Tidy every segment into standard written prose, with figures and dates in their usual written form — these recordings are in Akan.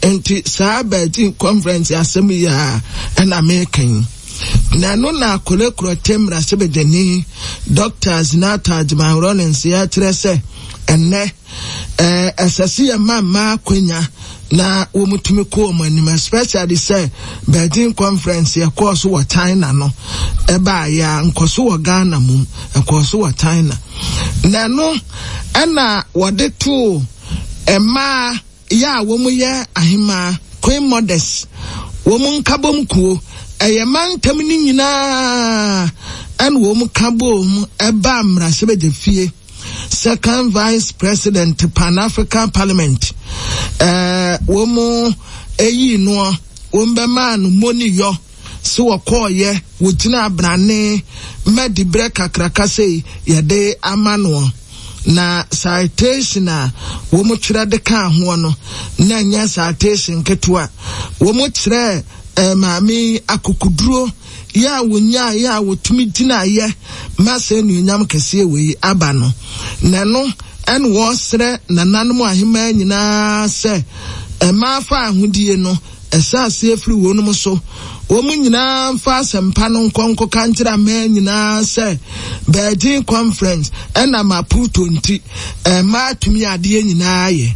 enti saa Beijing conference assembly and American na no na kolekro temra sebedeni doctors Nata Jima Rollins ya trese enne asasi ya mama kwenya na womutumi ko manim especially say Beijing conference ya course wa China no eba ya nkoso wa Ghana mum nkoso wa China na no ana wode to ema ya womu ye ahima Queen Modest womu kabom kuo eyeman tamni nyina an womu kabom eba mra sebede fie second vice president Pan-African Parliament womu eyi no wombema no moni yo so wakoye wogina abrane medi breka krakase yede amano na citation womu kire de ka ho no na nya citation ketwa womu kire maami akukuduro ya wonya ya wotumi dina ye mase nu nyam kese we abano na no en wo sre na nanom ahema nyina se mafa ahudie no esase afiri wonum so womu nyina mfa sempa no nkonko kanjira ma nyina se Beijing conference ena Maputo nti ma tumi ade nyina ye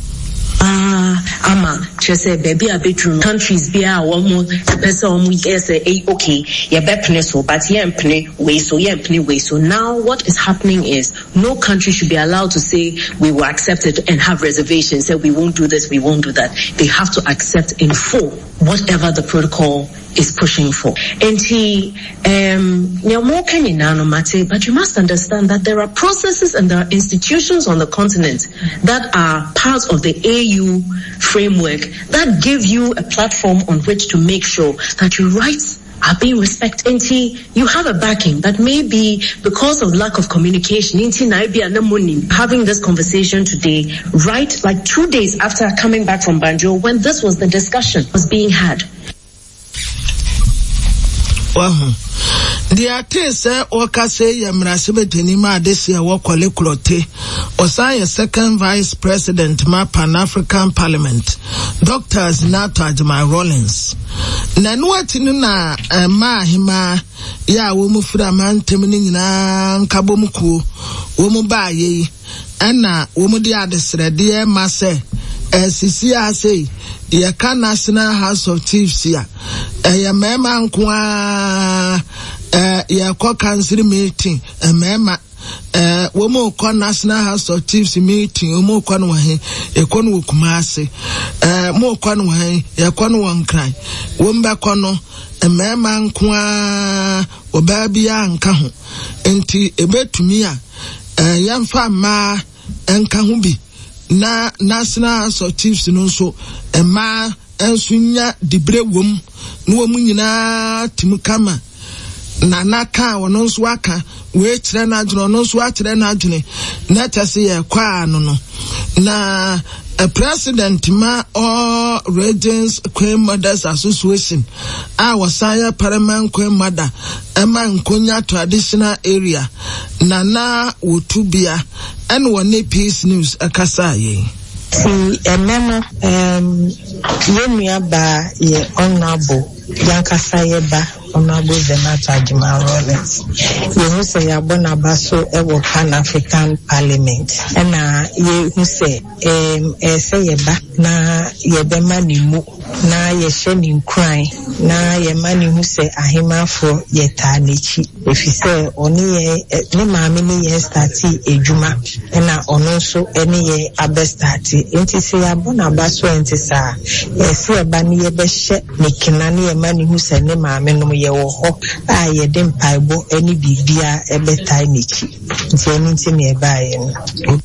ama chese baby a bedroom countries be a one person yes okay ya bepne so but ya mpne way so now what is happening is no country should be allowed to say we will accept it and have reservations, say we won't do this, we won't do that. They have to accept in full whatever the protocol is pushing for. And but you must understand that there are processes and there are institutions on the continent that are part of the AU framework that give you a platform on which to make sure that your rights are being respected. You have a backing that may be because of lack of communication. Having this conversation today, right like 2 days after coming back from Banjul, when this was the discussion was being had. The artist Okase Yamrasibe Tenima Desia Wakole Kulote Osaya second vice president ma Pan-African Parliament Doctors Nata Jima Rollins Nanuati Nuna ma hima ya womu fura man temini nyina nkabomuku womu baye ana womu di adesrede ma se sisi ase the National House of Chiefs ya mema nkwa ya kwa council meeting mema womo kwa National House of Chiefs meeting womo kwa nwahe ekwa no Kumase mo kwa nwahe ekwa no Wankran womba kwa no mema nkwa obabi ya nka ho enti ebetumi a yamfa ma nka ho bi na National House of Chiefs no so ema ensunya dibre wom no womu nyina timukama na naka wono nso aka we kire na adwene no nso akire na adwene na tase ye kwa no no na a president ma all Regions Queen Mothers Association wasaya Paramount Queen Mother ema nkonya traditional area na wotubia and one Peace News akasa ye memo yemia ba ye honorable yankasa ye ba honorable Zenata Jima Rollins ye say ya bona baso ewo Pan-African Parliament na ye say say ye ba na ye be manimu na ye sheni nkran na ye mani hu say ahima for ye tanichi if say oni ye ne maame ne ye starti ejuma na ono so ene ye abestati enti say ya bona baso enti sa ye say ba ne ye be hye ne kina ne ye mani hu say ne maame no ye wo ho a ye de mpaibo ene bibia ebetai nichi nti eni nti ne ba ye no.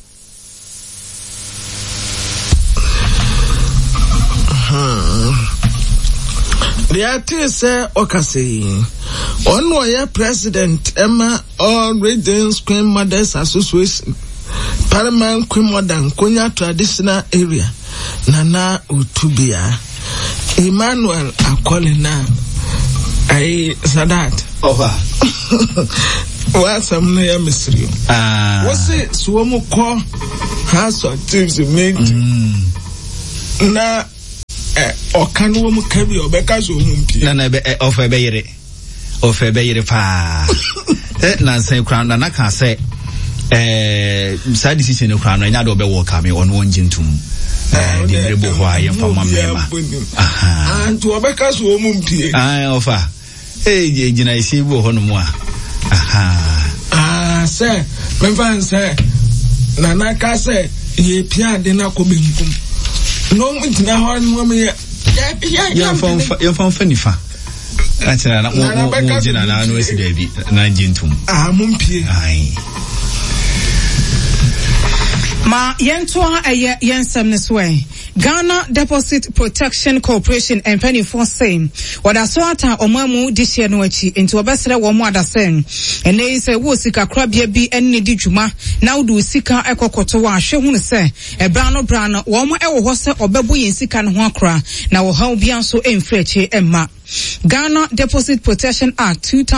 The artist Okase Ono ya president Emma all Regions Queen Mothers Association Paramount Queen Mother Konya traditional area Nana Utubia Emmanuel Akolina ai Sadat over wasam na ya misri wose suomu ko House of Chiefs meeting na okano mu kabi obeka so mumpie na be ofa be yere pa na say crown na ka say side decision no crown na do be work am on won jintum the rebo ho aye fama mema and obeka so mumpie ofa gina isi bo ho no mu say memvan say na ka say ye pia de na ko benkum no ntina ho no me ya fam fanifa atira na mo gina na no esi dabi na jintum mumpie ma yentoa yensem ne so Ghana Deposit Protection Corporation and Penny for same. What I saw ata omamu dishia no achi into obesere wo mu adasem. Ene say wo sika krabia bi enne di dwuma na wo sika ekokoto wa ahwe hu ne say e bra no wo mo e wo ho se obebo yen sika no ho akra na wo ha obi anso emfreche emma. Ghana Deposit Protection Act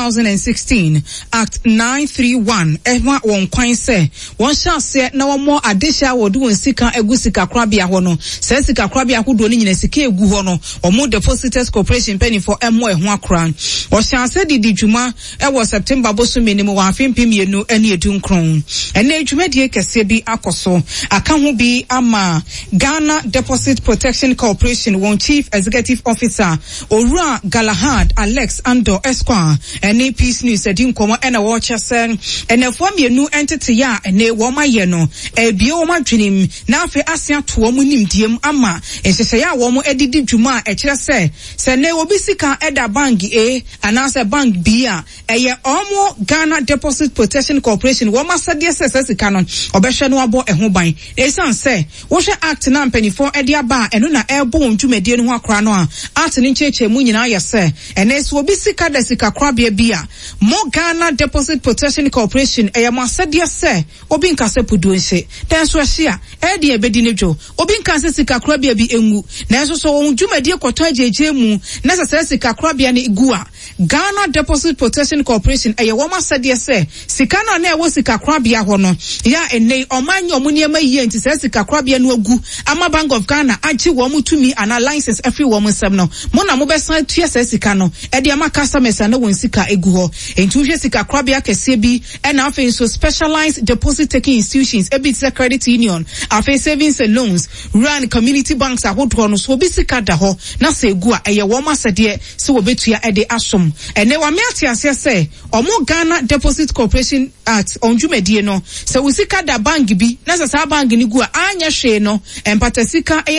2016 Act 931 ehwa won kwan se won sha se na wo mo adehia wo do sika egu sika krabia ho no se sika krabia hodo ni nyina sika egu ho no omo Depositors Corporation penny for emo ehwa akra o sha se di dwuma e wo September boso menimu wa afempem yenu ene edunkron ene dwuma die kese bi akoso aka ho bi ama Ghana Deposit Protection Corporation won Chief Executive Officer Owura Galahad Alex Ando Esquire ene Peace News edi nkomo ena wo chese ene fo mienu entity ya ene wo maye no ebie wo madwenim na afi asia to wo nimdiem ama ehese ya wo mo edidi dwuma e kire se ne obi sika eda bank A anase bank B a eye omo Ghana Deposit Protection Corporation wo masade se sika no obehwe no abo eho ban esan se wo hwe act na mpanifo edi aba eno na ebo ntwumedie no ho akra no a act ni cheche mu nyina yese ene so obi sika da sika krabia bia mo Ghana Deposit Protection Corporation eye masade se obi nkase puduonse den so hia e de ebedi nejo obi nkase sika krabia bi engu na so won dwumadie kwoto ajeje mu na sese sika krabia ne igua Ghana Deposit Protection Corporation eye wo masade se sika na e wo sika krabia ho no ya ene omanyo mu niema yie nti sese sika krabia no agu ama Bank of Ghana achi wo mutumi ana license every wo musem no mo na mo besan tua sika no e de ama customers na won sika egu ho enti hwe sika krabia kese bi e na afi so specialized deposit taking institutions e bi credit union afi savings and loans run community banks ahodo no so bi sika da ho na se egu a eye wo masade se wo betua e de asom ene wa me atiase se omo Ghana Deposit Corporation Act onjumedie no se wo sika da bank bi na se sa bank ni gu a anya hwe no empata sika eye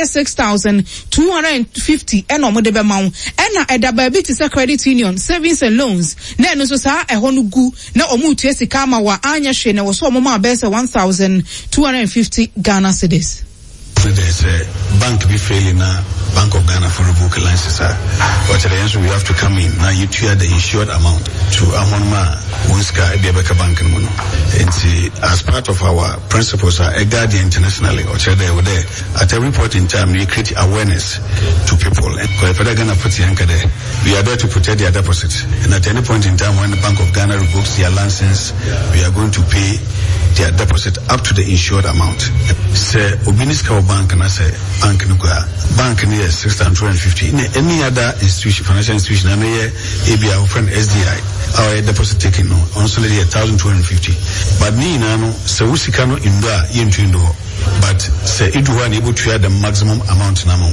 6250 e no mo de be ma wo ena eda ba bi ti credit union savings and loans na no so sa eho no gu na omu tua sika ma wa anya hwe na wo so omo ma be se 1250 Ghana cedis. There's a bank be failing now, Bank of Ghana for revoke license. But the answer we have to come in now. You the insured amount to Amonma Winska Ebeka Bank and Mono. And see, as part of our principles, a guardian internationally or there at every point in time we create awareness to people. And if they're gonna put there, we are there to protect their deposits. And at any point in time when the Bank of Ghana revokes their license, we are going to pay their deposit up to the insured amount. Say Obiniska Bank and I say bank near 650. Any other institution, financial institution, I may be our friend SDI, our deposit taking no, also 1,250. But me no, so Usikano Inda Yintuindo, but say it was able to have the maximum amount now.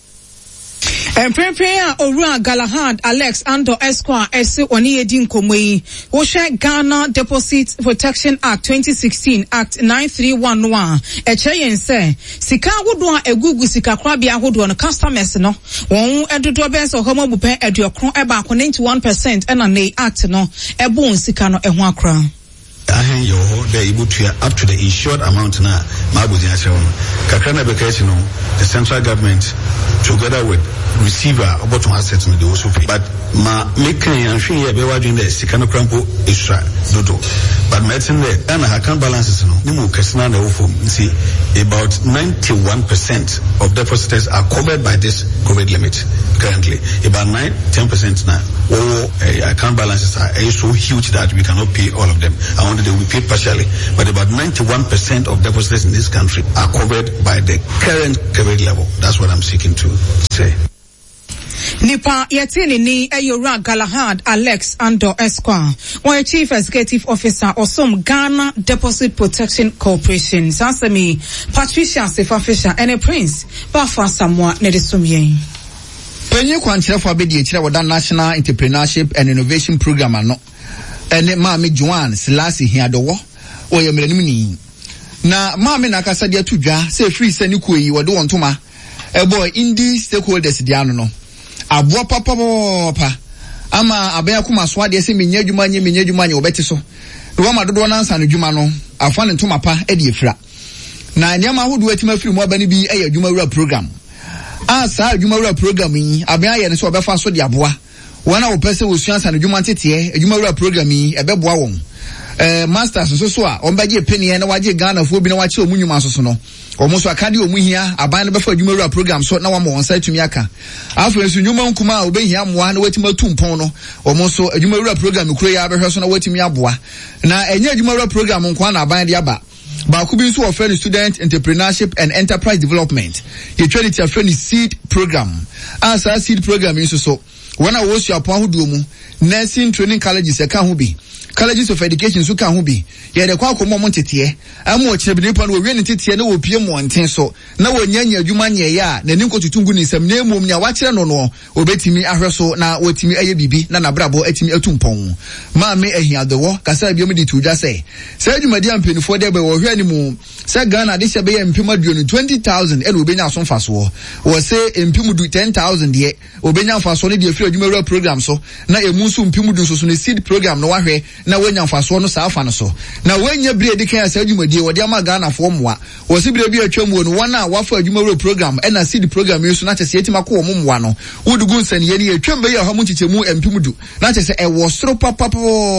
Prepare Owura Galahad Alex Ando Esquire ese oni edin komoi wo hwe Ghana Deposit Protection Act 2016 Act 9311 e cheyen se sika ahodo a egugu sika krabia ahodo no customers no won edodo be so homo bupen eduokron e ba 91% ena nei act no e bon sika no e ho akra ahen yo they able to up to the insured amount na mabuzi ashe wono kakrana bekati no the central government together with receiver about to asset no they also pay but ma making and she be watching the Sikano Crampo extra dodo. But medicine there, and I can't balance it. No, Kasana, see, about 91% of depositors are covered by this COVID limit currently. About 9-10% now. Account balances are so huge that we cannot pay all of them. I wanted to be paid partially, but about 91% of depositors in this country are covered by the current COVID level. That's what I'm seeking to say. Nipa yetini ni Eyora Galahad Alex Andor Esquire, one Chief Executive Officer Osom Ghana Deposit Protection Corporation. Sansemi Patricia Sefa Fisher and a Prince Bafa Samoa Nedesumye. Penye kwanchira for abedi echira wada National Entrepreneurship and Innovation Program ano. Ene Maame Joan Selassie Hiadowo oye mrenimni. Na Maame nakasa dia tudwa se free se ni kuyi wado wontoma. Boy indie stakeholders dia no. Aboa papa ama abaya kuma so ade se menya adwuma nye obeti so wo ma dodo na nsa no dwuma no afa ne ntoma pa e de efira na nyama hodo atima firi mu abani bi e adwuma wura program sa adwuma wura program yi abaya ye ne so obefa so de aboa wona wo pese wo suansa no dwuma tete adwuma wura program yi e beboa won masters so a ombaje penie na waje Ghana fo bi na wache omunyuma so no omuso akade omuhia aban no befa adwuma wura program so na wamo onsa tumi aka afo enso nyuma nkuma obehia moa na watima tumpon no omuso adwuma wura program kuro ya behwe so na watimi aboa na enye adwuma wura program nkwa na aban de aba ba ku bi nso offer student entrepreneurship and enterprise development ye trinity afreni seed program asa seed program nso so wana wo su apon hodo mu nursing training colleges e ka ho bi colleges of education so ka ho bi ye de kwa akomo mo tete amu ochebiri pa no we ne tete na wo pie mo nten so na wo nyanya adwuma nye ya na ni nkotutungu ni sam na emom nya wa kire no obetimi ahwe so na wotimi aye bibi na nabrabo atimi atumpon Maame Ehiadowo kasa biom di tudwa se adwumadi ampenifo de be wo hwe ni mu se Ghana de se be empim aduonu 20,000 e no obenya asonfa so wo se empim du 10,000 de obenya afaso ne de afiri adwuma wura program so na emu so empim du so ne seed program no wahwe na wenya afaso no saafa no so na wenya bre de kan asa adwumadi wo de ama Ghana fo moa wo se bre bi atwamu no wana wafa adwuma wura program e na seed program yi so na chese etima ko mo moa no wodugu nsane ye ne atwamba ye ha mu chichemu empim du na chese e wo soro papa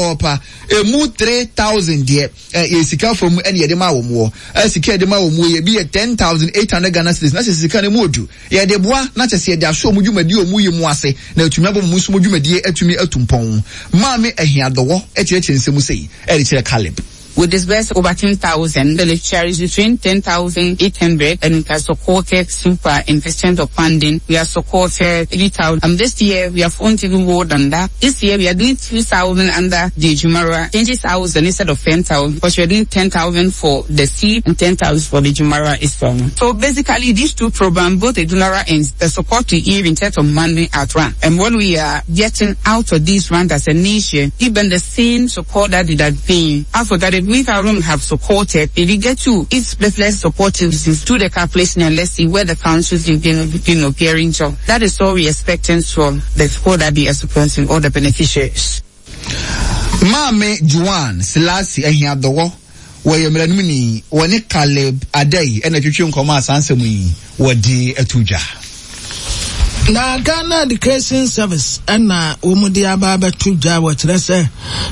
emu 3,000 de ye sika from ene ye de ma wo mo sika de ma wo mo ye bi 10,800 Ghana cedis na chese sika ne mo odu ye de boa na chese ye de aso mu dwumadi o mu ye mu ase na atumi abo mu so mu dwumadi atumi atumpon Maame Ehiadowo echeche nsemu sei e de kire Caleb. We disbursed over 10,000 beneficiaries between 10,800 and we have supported super investment of funding. We have supported 3,000. This year we have only even more than that. This year we are doing 2,000 under the Jumara, 20,000 instead of 10,000, because we are doing 10,000 for the seed and 10,000 for the Jumara installment. So basically these two programs, both the Jumara and the support to give in terms of money at run. And when we are getting out of this run as a nation, even the same support that it had been, after that we have supported, if we get to its less supportive to the calculation and let's see where the councils have been appearing to. That is all we expecting from the support that be supporting all the beneficiaries. Maame Joan Selassie Ehiadowo weye mranimni woni Caleb Adai ena twetwe nkoma asansemu yi wodi atuja. Na Ghana Education Service na umudi ababa tuja watrese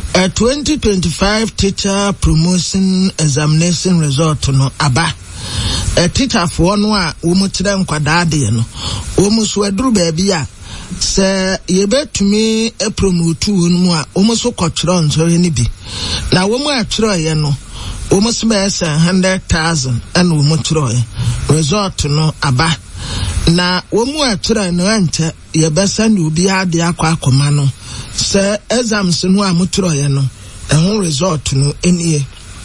2025 teacher promotion examination result no aba teacher for no a umutire nkwadade no umuso aduru baabi a se yebetumi promote wonu a umuso kwotro nzore ni bi na womu atro ye no umuso be 100,000 and umutro result no aba na womu atura no ante ye besa ne obi ade akwa akoma no se exams no amutro ye no ehun result no enie.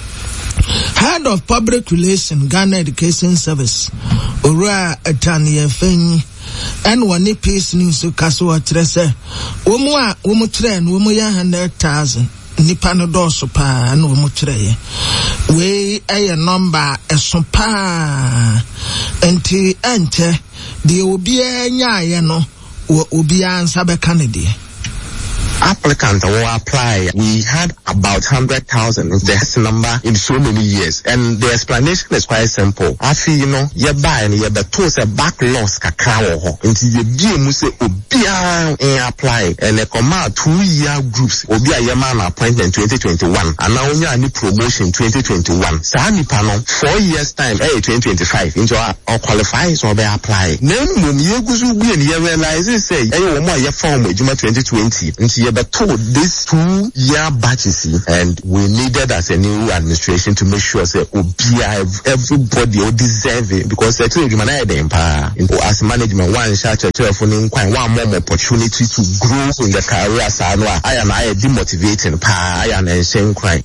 Head of Public Relations Ghana Education Service Ora Atani Efenyi and one piece news kaso atrese womu a womutre no womu ya 100,000 nipa no doso pa na womutre ye we eye number eso pa enti ente de obi anya ye no obi ansa be kanede applicants will apply. We had about 100,000, the number in so many years. And the explanation is quite simple. I feel, you know, you buy and you have the tools a back loss kakao until you be must obia apply and a command 2-year groups obia yaman appointment 2021 and now only any promotion 2021. Sani panel 4 years time 2025 into our qualify so be apply. Then you go to be and you realize say you form with 2020 until you have told this 2-year batches and we needed as a new administration to make sure say obia everybody will deserve it because actually as management one such a telephone one more opportunity to grow in the career side. I am demotivating I am insane crime.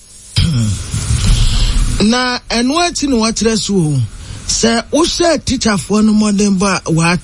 Na and what in what resu say use teacher for no more than what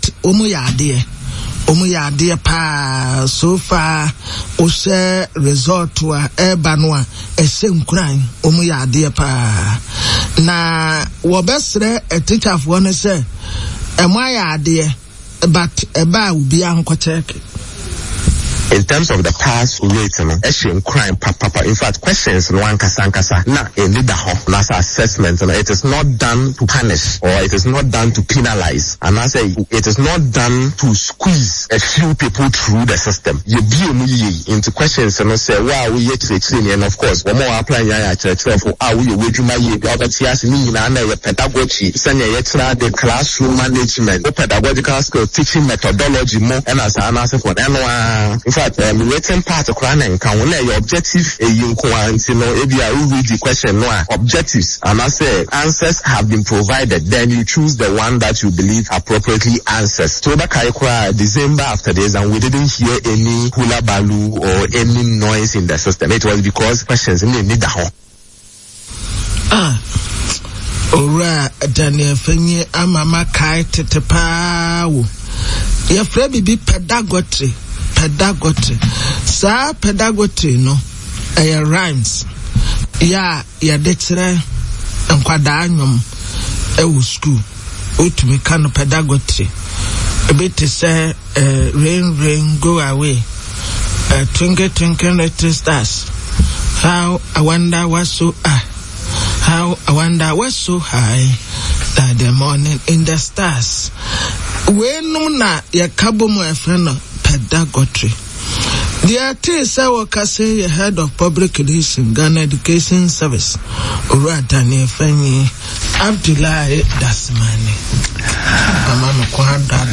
omuyade pa so far use resort to banwa a same crime omuyade pa na wobesre a teacher for no say amayade but eba will be unquoted. In terms of the pass rate, crime, papa. In fact, questions no one kasankasa na nasa assessment. It is not done to punish or it is not done to penalize. And I say it is not done to squeeze a few people through the system. You be into questions and say, wow, we yet and of course, one more applying for how we wait my year. The other TS me na pedagogy, send the classroom management, pedagogical skill, teaching methodology more, and as an answer for anyone. In fact, written part of Quran can your objective you know if you read the question objectives and I say answers have been provided, then you choose the one that you believe appropriately answers. So that December after this and we didn't hear any hula balu or any noise in the system. It was because questions in the home. Ora Daniel Fenye amama kai tetepa wo. Ye fra bibi pedagogy. Sa pedagogy no rhymes ya detere nkwada anyom ewu school otumi kan pedagogy ebete say rain go away twinkle twinkle little stars how I wonder what's so high that the morning in the stars when na ya kabo mo efreno pedagogy. The artist say head of public education, Ghana Education Service, Ura Daniel Fenye, Abdullahi Dasmani. Amano kwanda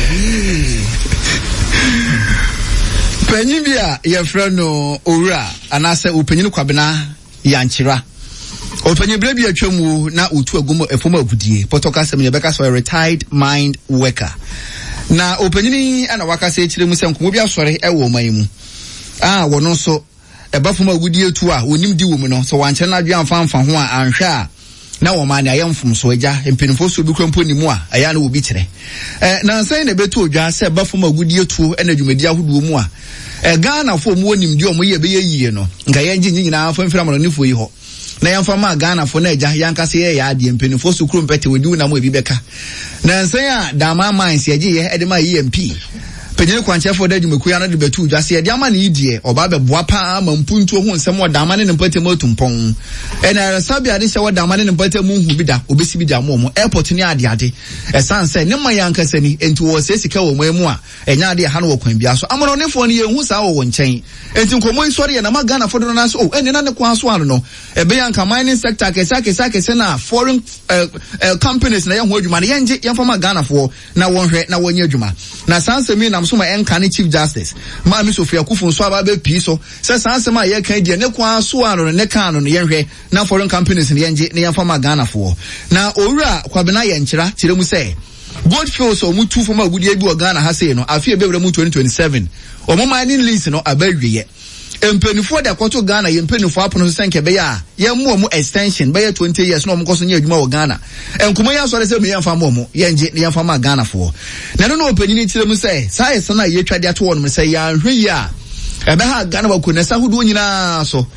Penyibia ye freno Ura anase upenyinu kwabena yanchira. Openyibia bi atwamu na utu agumo efoma agudie. Potoka sem ye beka so a retired mind worker. Na openyini ana wakase chire mu sem ko bi asore ewo man mu wono so ebafuma agudie tu a onim di wo mu no so wanche na adwe amfa ho a anhwe a na wo man ayamfom so agya empinifo so bi krampo ni mu a aya na wo bi kire na nsan na betu odwa se ebafuma agudie tu na dwumadi ahodo mu a Ghana fo mu onim di o mo ye be yie no nga ye ngi nyina afa mfira mo nifo yi ho na yamfa ma Ghana fo na agya yankase ye ya ade empinifo so krum pete wodi na mo ebi beka na nsan a dama mines ye ye edema EMP penyene kwanchefo da dwumekuya na de betu dwase ye de ama na idie oba be boa pa ma mpuntu ho nsem odama ne mpate mo tumpon ena sabia de se odama ne mpate mo hu bi da obesi bi da mo airport ni ade esanse ne ma yankase ni enti wo se sika wo mu a enya ade ha no wo kwan bia so amoro ne fo ne ye hu sa wo nchen enti nkomo isori ye na ma Ghana fo do na so ene na ne kwa so ano no ebe yanka mining sector kesa na foreign companies na ye ho adwuma na ye nje ye fama Ghana fo na wonhwe na wonye adwuma na sanse mi na soma enkane chief justice ma mi Sofia Kufu so aba be pi so se sanse ma ye kan die ne kwa so ano ne kan no ye hwe na foreign companies ne ye nje ne ye fama Ghana fo na owura kwabena ye nkyira tire mu se Goldfield so mu tu fama agudie bi o Ghana ha sei no afie be mu 2027 o mo mining lease no abawie empenifo da kwato Ghana ye empenifo apono so senke be ya ye mu extension be 20 years no mo koso nya adwuma wo Ghana enkomo ya so re se me yemfa mo ye nje ne yemfa ma Ghana fo na no opanini tire mu se sai na ye twade ato wo no se ya hwe ya ebe ha Ghana ba ko na sa hudu nyina so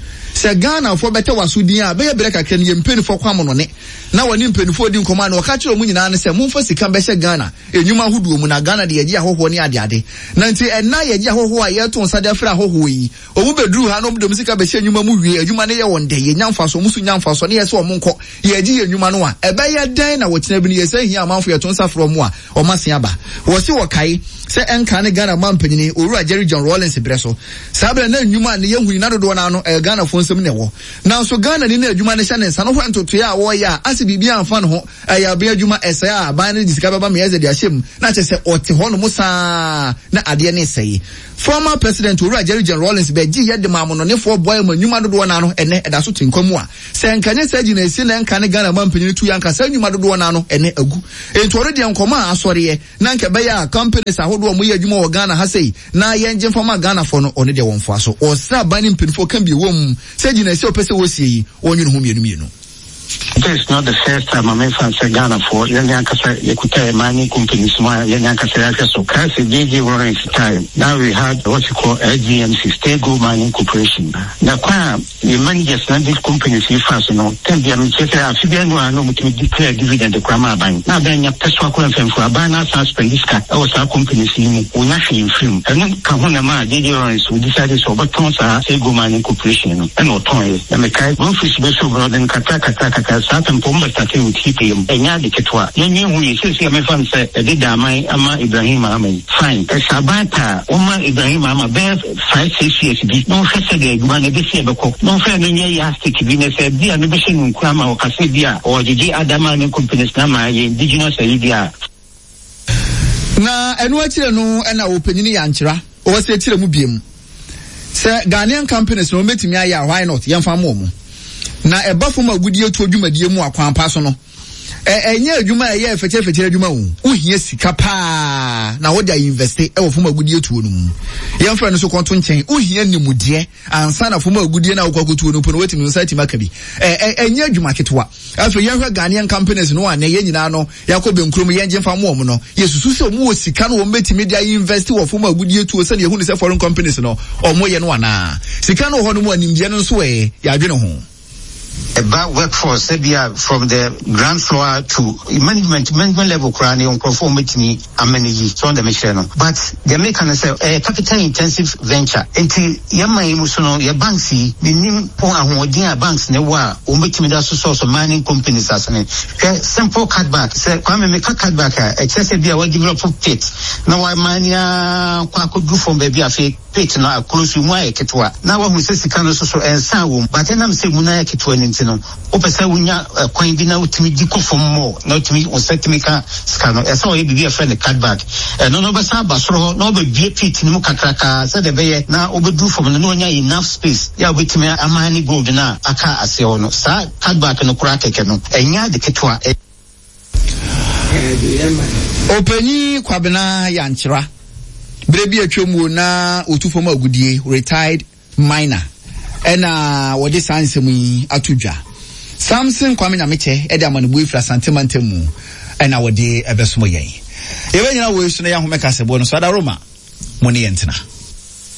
se Ghana for better wasudia be breka kan ye mpeni for kwam no ne na woni mpeni for di nkoma na waka kire mu nyina ne se mumfa sika be hye Ghana enyuma hudu mu na Ghana de ye ahoho ne ade na nti enna ye ahoho a ye to nsade afra ahoho yi omu bedru ha no mu sika be hye enyuma mu wie enyuma ne ye wonde ye nyamfaso musu nyamfaso ne ye se omunko ye gi ye enyuma no a ebe ye dan na wotena bi ne ye se hia amanfo ye to nsa fro mu a o masia ba wo se wo kai se enka ne Ghana mampanyini owura Jerry John Rawlings breso sabra na enyuma ne ye huni na dodo na no Ghana fo nsem ne wo na so Ghana ni na adwuma ne hye ne nsa no ho ntoto ya wo ya ase bibia amfa no ho ya be adwuma esa ban ne disika baba me yeze de ahyem na che se ote ho no musa na ade ne sei former president owura Jerry John Rawlings be gi ye de maamo no ne fo boy ma adwuma dodo na no ene eda so tinkwamu a se nkanye saji na esi na nka ne Ghana mampanyini tu yanka sa adwuma dodo na no ene agu enti ore de nkoma asore na nka be ya companies ahodo mo ye adwuma wo Ghana ha sei na ye nje fama Ghana fo no one de won fo aso o sa ban mpinfo kan bi wom saji na esi opese wo sie yi onyu no ho mienu. This is not the first time I'm in Ghana for Yankasa Yakuta mining companies, Yankasa so Kasi JJ Lawrence time. Now we had what you call LGMC, State Gold Mining Corporation. Now, the managers of these companies, you first know, 10 billion, no declare dividend to Krama Bank. Now, then you have Peswako and for a banner, suspend this car, our companies in Unashi film. And then Kahunama, JJ Lawrence, we decided so, but Tonsa, State Gold Mining Corporation, and no toy. And the Kai, one fish vessel brother and Kataka. Certain pomba starting with TPM. Enya de ketwa. Yenye hu yesi ya mefan se edida ama Ibrahim Ahmed. Fine. Sabata Oma Ibrahim Ahmed be 5-6 years bi. No fese de guma ne besi ebeko. No fe nenye ya stick bi ne se bia ne besi nkrama o kase bia o jiji adama ne companies na ma ye indigenous idea. Na enu akire no na opanyini ya nkyira. O se akire mu biem. Se Ghanaian companies no metimi aya why not? Yemfa mo. Na eba fom agudie to adwumadie mu akwanpa so no enye adwuma eye feche adwuma wo hia sika pa na wo da invest e wo fom agudie to no mu yemfra no so konto nchen wo hia nimude ansa na fom agudie na wo kwakoto no pono wetimi site makabi enye adwuma ketwa aso yehwe Ghanaian companies no a na ye nyina no yakobe nkrom yenje mfa mo no yesusu se omu wo sika no wo metimi da invest wo fom agudie to se na yehu ne se foreign companies no omo ye no ana sika no ho no mu animdie no so ya adwene ho about workforce from the ground floor to management level crane on perform with me ameni so on the mission but the american say capital intensive venture enti yamai musono ya banks ni pon ahoodin banks ne wa o metimi da so mining companies asane simple cutback say kwame me cutback excessive bia we develop pit na wa mania kwa kodu from baby afi pit na close mu ayeketwa na wa hu se sika no so ensa wo but na me se mu na ayeketwa ntino opesa wunya kwan bi na utimi diko from more na utimi osetimika skano esa o bibi friend cardback no besa basoro no be pit ni mu kakraka se de be na obedu from no nya enough space ya obetimi amani gold na aka ase ono sa cardback no kura keke no enya de ketwa openyi kwabena ya nkyira brebi atwemu na otufom agudie retired miner ena wode sansem yi atudwa Samson Kwame Nyameche ede amanubu ifra santemantemu ena wode ebesomo yen ebe nyina wo esu na ya homeka sebo no so ada Roma mo ne yentena